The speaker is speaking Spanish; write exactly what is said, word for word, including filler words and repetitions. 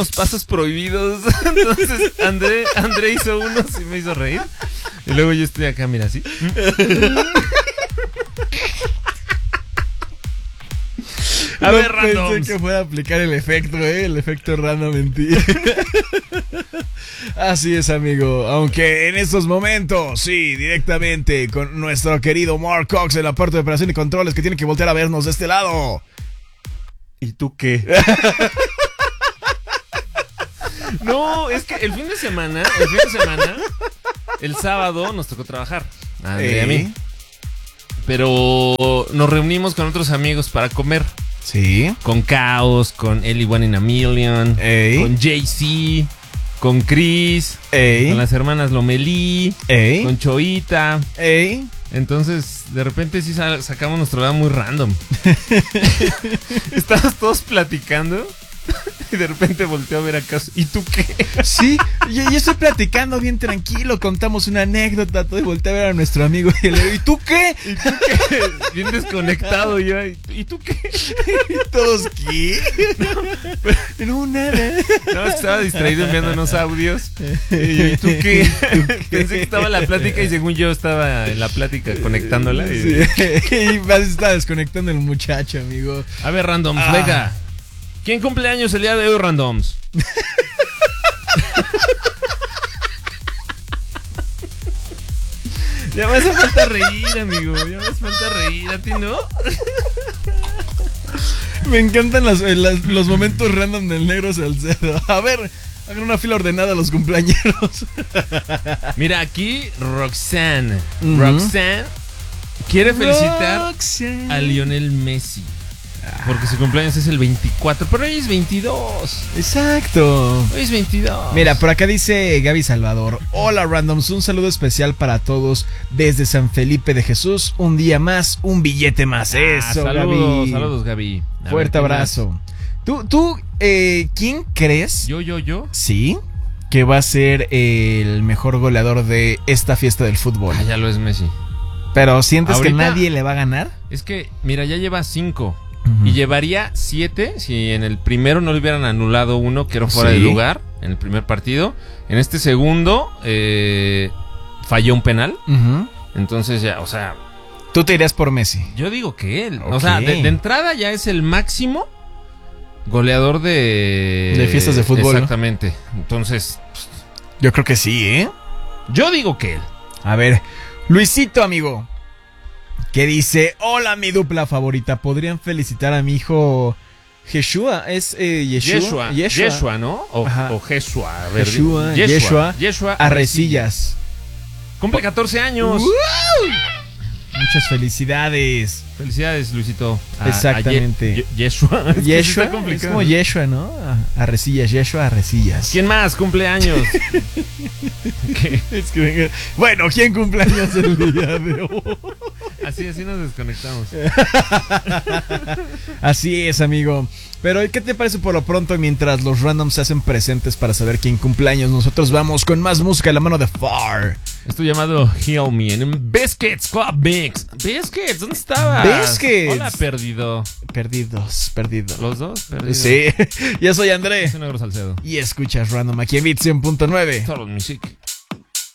Los pasos prohibidos. Entonces André, André hizo uno y me hizo reír. Y luego yo estoy acá, mira, así. A no ver, randoms. Pensé que fuera a aplicar el efecto, ¿eh? El efecto random en ti. Así es, amigo. Aunque en estos momentos, sí, directamente con nuestro querido Mark Cox en la parte de operación y controles, que tiene que voltear a vernos de este lado. ¿Y tú qué? No, es que el fin de semana, el fin de semana, el sábado nos tocó trabajar. A André y a mí. Pero nos reunimos con otros amigos para comer. Sí. Con Caos, con Ellie One in a Million, Ey. con Jay-Z, con Chris, Ey. con las hermanas Lomelí, Ey. con Choita. Ey. Entonces, de repente sí sacamos nuestro lado muy random. Estábamos todos platicando y de repente volteó a ver a Caos. ¿Y tú qué? Sí, yo, yo estoy platicando bien tranquilo, contamos una anécdota, todo, y volteé a ver a nuestro amigo y le digo, ¿y tú qué? ¿Y tú qué? Bien desconectado yo. ¿Y tú qué? ¿Y todos qué? No, no nada. No, estaba distraído enviando unos audios. Y yo, ¿y tú qué? Pensé que estaba en la plática y según yo estaba en la plática conectándola. Y, sí. Y más está desconectando el muchacho, amigo. A ver, randoms, ah. venga. ¿Quién cumple años el día de hoy, randoms? Ya me hace falta reír, amigo. Ya me hace falta reír. ¿A ti no? Me encantan las, las, los momentos random del Negro Salcedo. A ver, hagan una fila ordenada a los cumpleañeros. Mira, aquí Roxanne. Uh-huh. Roxanne quiere felicitar Roxanne. a Lionel Messi. Porque su cumpleaños es el veinticuatro, pero hoy es veintidós. Exacto. Hoy es veintidós. Mira, por acá dice Gaby Salvador. Hola, randoms, un saludo especial para todos desde San Felipe de Jesús. Un día más, un billete más. Ah, Eso, saludos, Gaby. Saludos, Gaby. A Fuerte ver, abrazo. Más. Tú, tú, eh, ¿quién crees? Yo, yo, yo. Sí, que va a ser el mejor goleador de esta fiesta del fútbol. Ah, ya lo es Messi. Pero ¿sientes Ahorita, que nadie le va a ganar? Es que, mira, ya lleva cinco. Uh-huh. Y llevaría siete si en el primero no le hubieran anulado uno que era fuera sí. de lugar en el primer partido. En este segundo eh, falló un penal. Uh-huh. Entonces ya, o sea... Tú te irías por Messi. Yo digo que él. Okay. O sea, de, de entrada ya es el máximo goleador de... De fiestas de fútbol. Exactamente. ¿No? Entonces... Pues, yo creo que sí, ¿eh? Yo digo que él. A ver, Luisito, amigo. Que dice, hola mi dupla favorita, ¿podrían felicitar a mi hijo Yeshua? ¿Es eh, Yeshua? Yeshua, Yeshua, Yeshua, ¿no? O, o Jesua. Yeshua, Yeshua, Yeshua, Yeshua Arrecillas. Cumple catorce años. ¡Wow! Muchas felicidades. Felicidades, Luisito. A, Exactamente. A Ye- Yeshua. Es Yeshua, que es como Yeshua, ¿no? Arrecillas, Yeshua, Arrecillas. ¿Quién más cumple años? Es que, bueno, ¿quién cumple años el día de hoy? Así, así nos desconectamos. Así es, amigo. Pero, ¿qué te parece por lo pronto mientras los randoms se hacen presentes para saber quién cumple años? Nosotros vamos con más música de la mano de Far. Esto llamado Heal Me en Biscuits Club Mix. Biscuits, ¿dónde estabas? Biscuits. Hola, perdido. Perdidos, perdidos. ¿Los dos? Perdidos. Sí. Yo soy André. Soy Negro Salcedo. Y escuchas Random aquí en Beat cien punto nueve. Total Music.